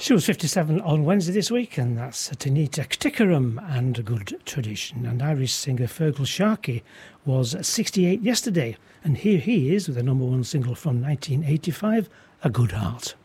She was 57 on Wednesday this week, and that's Tanita Tickerum and A Good Tradition. And Irish singer Fergal Sharkey was 68 yesterday, and here he is with the number one single from 1985, A Good Heart.